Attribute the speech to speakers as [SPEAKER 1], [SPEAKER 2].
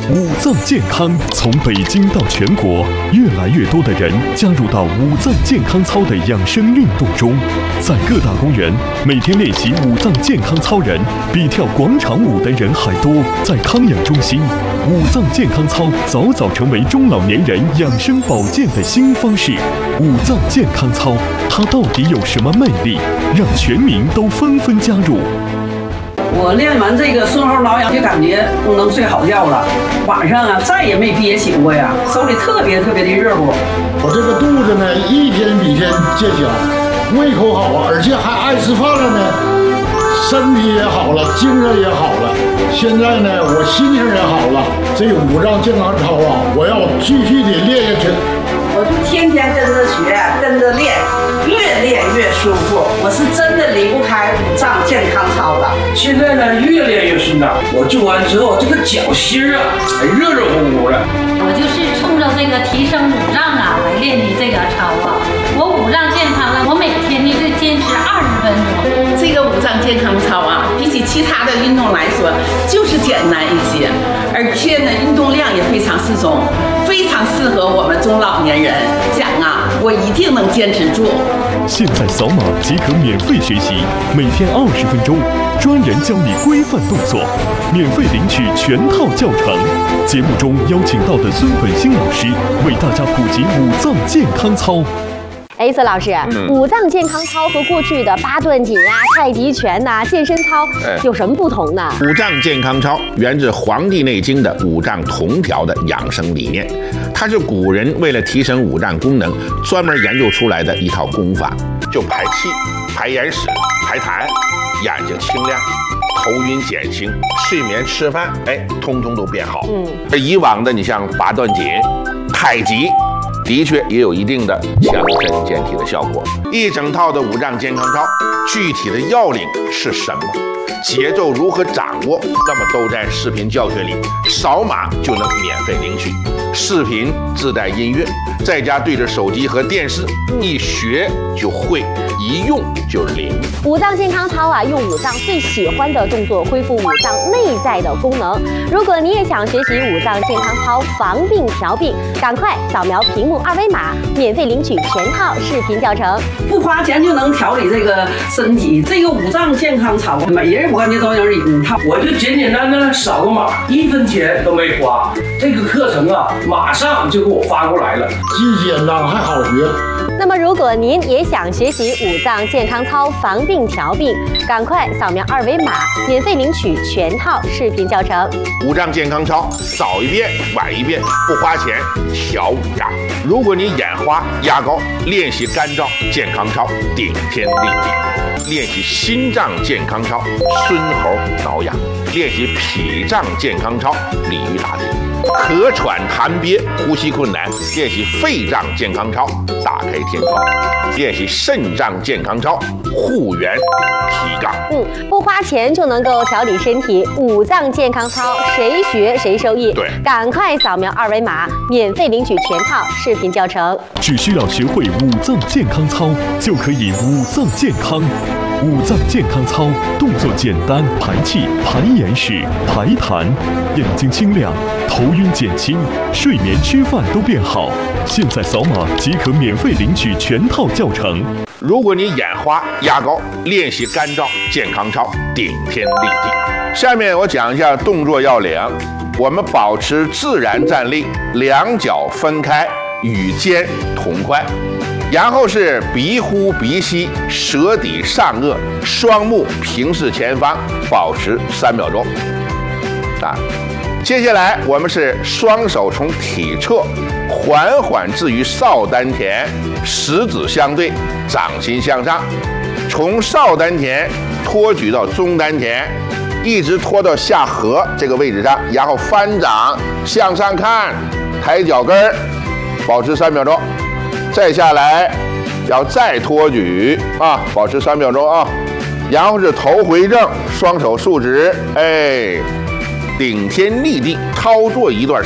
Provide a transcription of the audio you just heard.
[SPEAKER 1] 五脏健康从北京到全国，越来越多的人加入到五脏健康操的养生运动中。在各大公园，每天练习五脏健康操人比跳广场舞的人还多。在康养中心，五脏健康操早早成为中老年人养生保健的新方式。五脏健康操，它到底有什么魅力，让全民都纷纷加入？
[SPEAKER 2] 我练完这个顺后挠痒，就感觉不能睡好觉了，晚上啊再也没憋醒过呀，手里特别的热乎。
[SPEAKER 3] 我这个肚子呢，一天比一天见小，胃口好啊，而且还爱吃饭了呢，身体也好了，精神也好了。现在呢，我心情也好了。这五脏健康操啊，我要继续的练下去。
[SPEAKER 2] 我就天天跟着学，跟着练，越练越舒服。我是真的离不开五脏健康操了。
[SPEAKER 4] 现在呢，越练越顺当。我做完之后，这个脚心啊，热热乎乎的。
[SPEAKER 5] 我就是冲着这个提升五脏啊来练的这个操啊。我五脏健康了，我每天呢就坚持20分钟。
[SPEAKER 6] 这个五脏健康操啊，比起其他的运动来说，就是简单一些，而且呢，运动量也非常适中。非常适合我们中老年人，讲啊，我一定能坚持住。
[SPEAKER 1] 现在扫码即可免费学习，每天20分钟，专人教你规范动作，免费领取全套教程。节目中邀请到的孙本兴老师为大家普及五脏健康操。
[SPEAKER 7] 孙老师，五脏健康操和过去的8段锦啊、太极拳呐、健身操有什么不同呢？
[SPEAKER 8] 五脏健康操源自《黄帝内经》的五脏同调的养生理念，它是古人为了提升五脏功能专门研究出来的一套功法，就排气、排眼屎、排痰，眼睛清亮，头晕减轻，睡眠吃饭，通通都变好。而以往的你像8段锦、太极。的确也有一定的强身健体的效果。一整套的五脏健康操，具体的要领是什么？节奏如何掌握？那么都在视频教学里，扫码就能免费领取。视频自带音乐，在家对着手机和电视，一学就会，一用就灵。
[SPEAKER 7] 五脏健康操啊，用五脏最喜欢的动作恢复五脏内在的功能。如果你也想学习五脏健康操防病调病，赶快扫描屏幕2维码，免费领取全套视频教程，
[SPEAKER 2] 不花钱就能调理这个身体。这个五脏健康操，每人我感觉都有一套。
[SPEAKER 4] 我就简简单单扫个码，1分钱都没花。这个课程啊，马上就给我发过来了，
[SPEAKER 3] 既简单还好学。
[SPEAKER 7] 那么，如果您也想学习五脏健康操防病调病，赶快扫描2维码，免费领取全套视频教程。
[SPEAKER 8] 五脏健康操，早一遍晚一遍，不花钱调五脏。如果你眼花压高，练习肝脏健康操，顶天立地；练习心脏健康操，孙猴挠痒；练习脾脏健康操，鲤鱼打挺；咳喘痰憋，呼吸困难，练习肺脏健康操，打开天窗；练习肾脏健康操，护元提杠。
[SPEAKER 7] 不花钱就能够调理身体，五脏健康操谁学谁受益。
[SPEAKER 8] 对，
[SPEAKER 7] 赶快扫描2维码，免费领取全套视频教程。
[SPEAKER 1] 只需要学会五脏健康操，就可以五脏健康。五脏健康操动作简单，排气、排眼屎、排痰，眼睛清亮，头晕减轻，睡眠吃饭都变好。现在扫码即可免费领取全套教程。
[SPEAKER 8] 如果你眼花压高，练习肝脏健康操，顶天立地。下面我讲一下动作要领。我们保持自然站立，两脚分开，与肩同宽。然后是鼻呼鼻吸，舌抵上颚，双目平视前方，保持3秒钟。接下来我们是双手从体侧缓缓置于少丹田，食指相对，掌心向上，从少丹田托举到中丹田，一直拖到下颌这个位置上，然后翻掌向上看，抬脚跟儿，保持3秒钟。再下来，要再托举保持3秒钟啊。然后是头回正，双手竖直，顶天立地，操作一段